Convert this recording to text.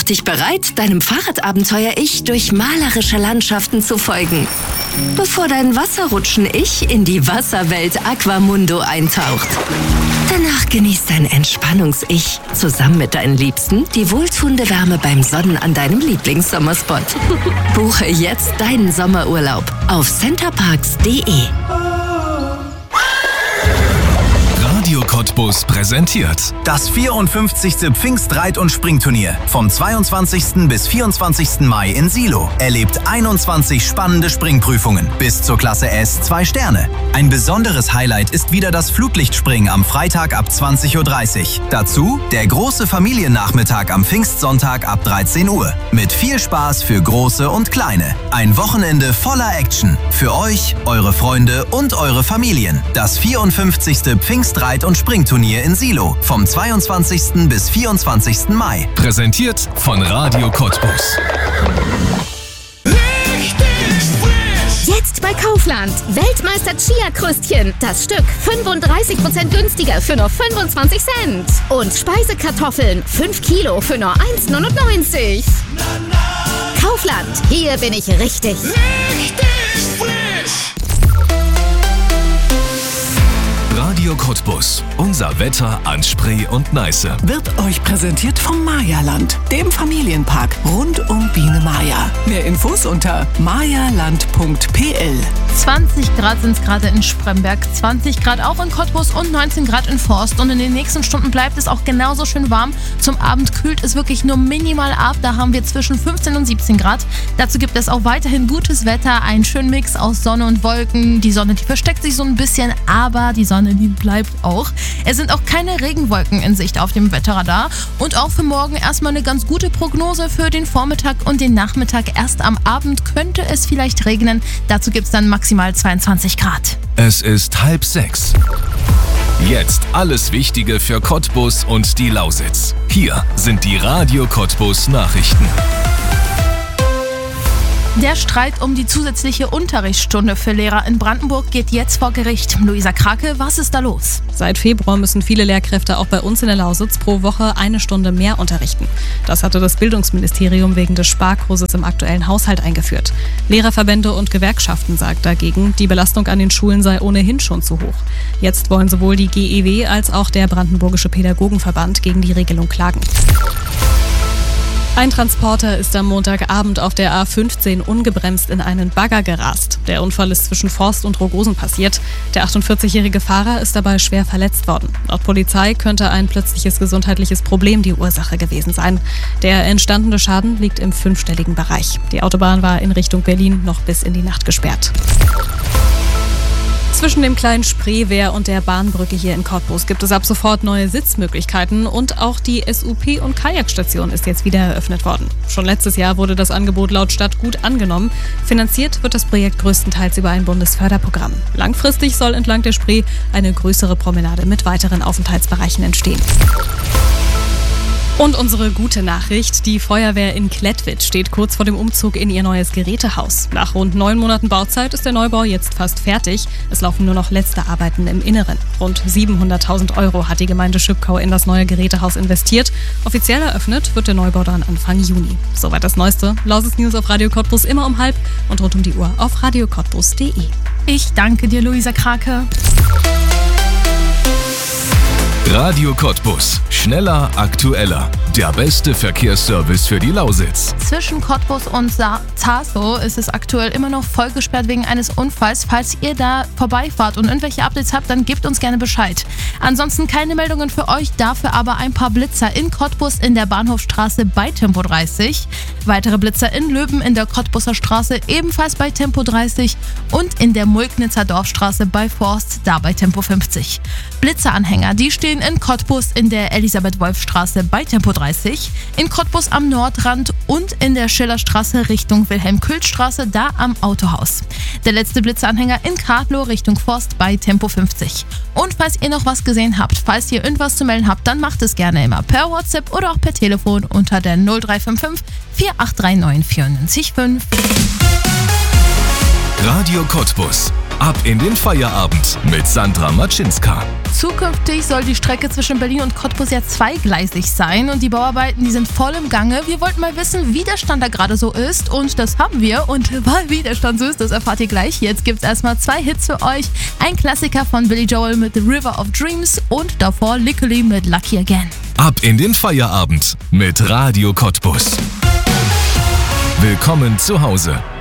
dich bereit, deinem Fahrradabenteuer-Ich durch malerische Landschaften zu folgen, bevor dein Wasserrutschen-Ich in die Wasserwelt Aquamundo eintaucht. Danach genießt dein Entspannungs-Ich zusammen mit deinen Liebsten die wohltuende Wärme beim Sonnen an deinem Lieblingssommerspot. Buche jetzt deinen Sommerurlaub auf centerparks.de. Radio Cottbus präsentiert das 54. Pfingstreit- und Springturnier vom 22. bis 24. Mai in Silo. Erlebt 21 spannende Springprüfungen bis zur Klasse S 2 Sterne. Ein besonderes Highlight ist wieder das Flutlichtspringen am Freitag ab 20:30 Uhr. Dazu der große Familiennachmittag am Pfingstsonntag ab 13 Uhr. Mit viel Spaß für Große und Kleine. Ein Wochenende voller Action. Für euch, eure Freunde und eure Familien. Das 54. Pfingstreit- und Springturnier in Silo vom 22. bis 24. Mai. Präsentiert von Radio Cottbus. Jetzt bei Kaufland. Weltmeister Chia-Krüstchen. Das Stück 35% günstiger für nur 25 Cent. Und Speisekartoffeln 5 Kilo für nur 1,99. Kaufland. Hier bin ich richtig. Radio Cottbus. Unser Wetter an Spree und Neiße. Wird euch präsentiert vom Mayaland, dem Familienpark rund um Biene Maya. Mehr Infos unter mayaland.pl. 20 Grad sind es gerade in Spremberg, 20 Grad auch in Cottbus und 19 Grad in Forst. Und in den nächsten Stunden bleibt es auch genauso schön warm. Zum Abend kühlt es wirklich nur minimal ab. Da haben wir zwischen 15 und 17 Grad. Dazu gibt es auch weiterhin gutes Wetter, einen schönen Mix aus Sonne und Wolken. Die Sonne, die versteckt sich so ein bisschen, aber die Sonne, die bleibt auch. Es sind auch keine Regenwolken in Sicht auf dem Wetterradar. Und auch für morgen erstmal eine ganz gute Prognose für den Vormittag und den Nachmittag. Erst am Abend könnte es vielleicht regnen. Dazu gibt es dann maximal 22 Grad. Es ist 5:30. Jetzt alles Wichtige für Cottbus und die Lausitz. Hier sind die Radio Cottbus Nachrichten. Der Streit um die zusätzliche Unterrichtsstunde für Lehrer in Brandenburg geht jetzt vor Gericht. Luisa Krake, was ist da los? Seit Februar müssen viele Lehrkräfte auch bei uns in der Lausitz pro Woche 1 Stunde mehr unterrichten. Das hatte das Bildungsministerium wegen des Sparkurses im aktuellen Haushalt eingeführt. Lehrerverbände und Gewerkschaften sagen dagegen, die Belastung an den Schulen sei ohnehin schon zu hoch. Jetzt wollen sowohl die GEW als auch der Brandenburgische Pädagogenverband gegen die Regelung klagen. Ein Transporter ist am Montagabend auf der A15 ungebremst in einen Bagger gerast. Der Unfall ist zwischen Forst und Rogosen passiert. Der 48-jährige Fahrer ist dabei schwer verletzt worden. Laut Polizei könnte ein plötzliches gesundheitliches Problem die Ursache gewesen sein. Der entstandene Schaden liegt im 5-stelligen Bereich. Die Autobahn war in Richtung Berlin noch bis in die Nacht gesperrt. Zwischen dem kleinen Spreewehr und der Bahnbrücke hier in Cottbus gibt es ab sofort neue Sitzmöglichkeiten und auch die SUP- und Kajakstation ist jetzt wieder eröffnet worden. Schon letztes Jahr wurde das Angebot laut Stadt gut angenommen. Finanziert wird das Projekt größtenteils über ein Bundesförderprogramm. Langfristig soll entlang der Spree eine größere Promenade mit weiteren Aufenthaltsbereichen entstehen. Und unsere gute Nachricht, die Feuerwehr in Klettwitz steht kurz vor dem Umzug in ihr neues Gerätehaus. Nach rund 9 Monaten Bauzeit ist der Neubau jetzt fast fertig. Es laufen nur noch letzte Arbeiten im Inneren. Rund 700.000 € hat die Gemeinde Schüppkau in das neue Gerätehaus investiert. Offiziell eröffnet wird der Neubau dann Anfang Juni. Soweit das Neueste. Lausitz News auf Radio Cottbus immer um 12:30 und rund um die Uhr auf radiocottbus.de. Ich danke dir, Luisa Krake. Radio Cottbus. Schneller, aktueller. Der beste Verkehrsservice für die Lausitz. Zwischen Cottbus und Zasow ist es aktuell immer noch voll gesperrt wegen eines Unfalls. Falls ihr da vorbeifahrt und irgendwelche Updates habt, dann gebt uns gerne Bescheid. Ansonsten keine Meldungen für euch, dafür aber ein paar Blitzer in Cottbus in der Bahnhofstraße bei Tempo 30. Weitere Blitzer in Löben in der Cottbuser Straße ebenfalls bei Tempo 30 und in der Mulknitzer Dorfstraße bei Forst, da bei Tempo 50. Blitzeranhänger, die stehen in Cottbus in der Elisabeth-Wolf-Straße bei Tempo 30, in Cottbus am Nordrand und in der Schillerstraße Richtung Wilhelm-Kühl-Straße, da am Autohaus. Der letzte Blitzeanhänger in Kratlow Richtung Forst bei Tempo 50. Und falls ihr noch was gesehen habt, falls ihr irgendwas zu melden habt, dann macht es gerne immer per WhatsApp oder auch per Telefon unter der 0355 4839 94 5. Radio Cottbus. Ab in den Feierabend mit Sandra Matschinska. Zukünftig soll die Strecke zwischen Berlin und Cottbus ja zweigleisig sein und die Bauarbeiten, die sind voll im Gange. Wir wollten mal wissen, wie der Stand da gerade so ist und das haben wir. Und wie der Stand so ist, das erfahrt ihr gleich. Jetzt gibt's erstmal 2 Hits für euch. Ein Klassiker von Billy Joel mit The River of Dreams und davor Lickely mit Lucky Again. Ab in den Feierabend mit Radio Cottbus. Willkommen zu Hause.